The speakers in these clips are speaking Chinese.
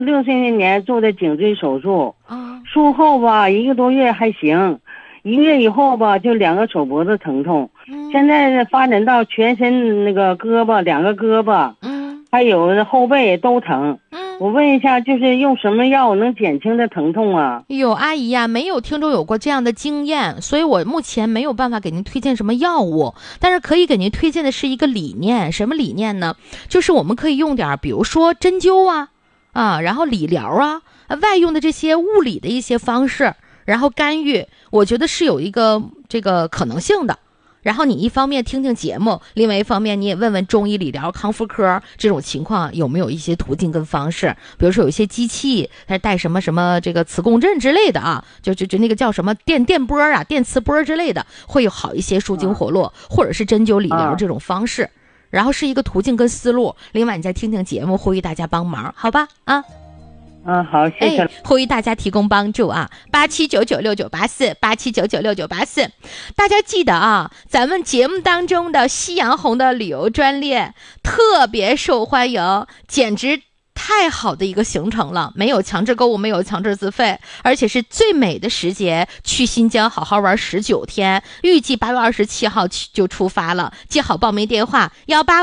60年做的颈椎手术，术后吧1个多月还行，1个月以后吧就2个手脖子疼痛，现在发展到全身那个胳膊2个胳膊，还有后背都疼。我问一下，就是用什么药能减轻的疼痛啊？ 有阿姨呀，没有听众有过这样的经验，所以我目前没有办法给您推荐什么药物，但是可以给您推荐的是一个理念。什么理念呢？就是我们可以用点，比如说针灸然后理疗外用的这些物理的一些方式，然后干预，我觉得是有一个这个可能性的。然后你一方面听听节目，另外一方面你也问问中医理疗康复科这种情况有没有一些途径跟方式，比如说有一些机器它带什么什么这个磁共振之类的就那个叫什么电波电磁波之类的，会有好一些舒筋活络，或者是针灸理疗这种方式，然后是一个途径跟思路。另外你再听听节目，呼吁大家帮忙，好吧好，谢谢。 呼吁大家提供帮助87996984 87996984。大家记得咱们节目当中的夕阳红的旅游专列特别受欢迎，简直太好的一个行程了，没有强制购物，没有强制自费，而且是最美的时节，去新疆好好玩19天，预计8月27号就出发了。记好报名电话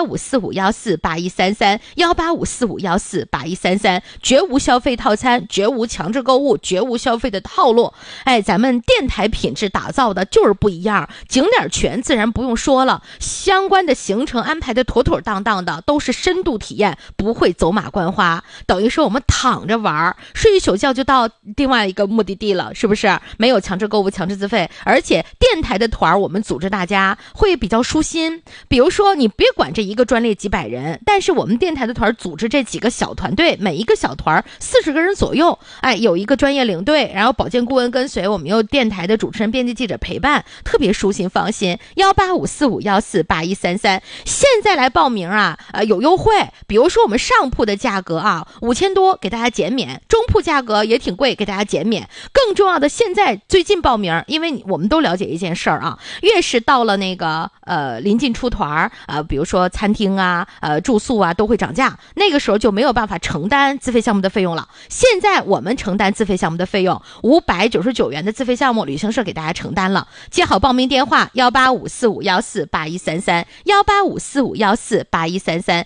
18545148133 18545148133，绝无消费套餐，绝无强制购物，绝无消费的套路。咱们电台品质打造的就是不一样，景点全自然不用说了，相关的行程安排的妥妥当当的，都是深度体验，不会走马观花，等于说我们躺着玩，睡一宿觉就到另外一个目的地了，是不是？没有强制购物，强制自费，而且电台的团我们组织大家会比较舒心。比如说你别管这一个专列几百人，但是我们电台的团组织这几个小团队，每一个小团40个人左右，有一个专业领队，然后保健顾问跟随，我们有电台的主持人、编辑、记者陪伴，特别舒心放心。18545148133，现在来报名有优惠，比如说我们上铺的价格5000多给大家减免，中铺价格也挺贵，给大家减免。更重要的，现在最近报名，因为我们都了解一件事儿越是到了那个临近出团比如说餐厅住宿都会涨价，那个时候就没有办法承担自费项目的费用了。现在我们承担自费项目的费用，599元的自费项目旅行社给大家承担了。记好报名电话18545148133 18545148133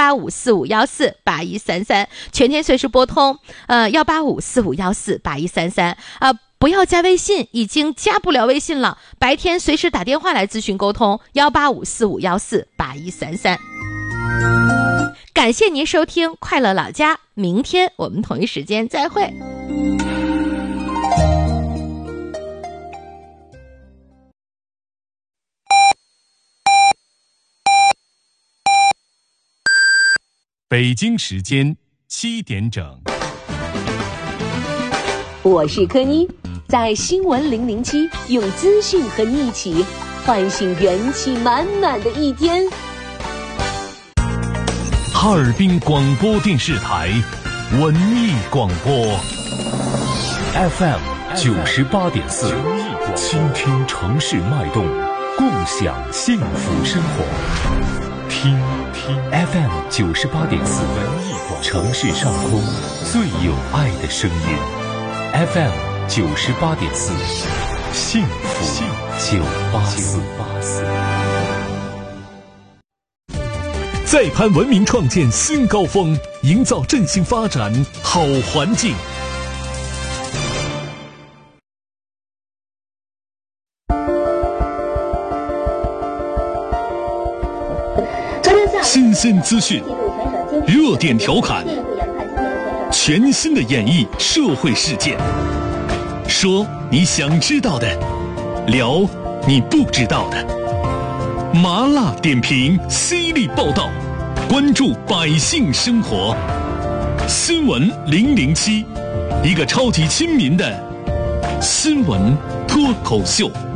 18545148133，全天随时拨通18545148133不要加微信，已经加不了微信了，白天随时打电话来咨询沟通18545148133。感谢您收听快乐老家，明天我们同一时间再会。 北京时间7点整， 我是柯妮，在新闻007用资讯和你一起唤醒元气满满的一天。 哈尔滨广播电视台文艺广播 FM 98.4，倾听城市脉动，共享幸福生活。听 FM 98.4，城市上空最有爱的声音。FM 98.4，幸福984。再攀文明创建新高峰，营造振兴发展好环境。新鲜资讯，热点调侃，全新的演绎社会事件，说你想知道的，聊你不知道的，麻辣点评，犀利报道，关注百姓生活。新闻007，一个超级亲民的新闻脱口秀。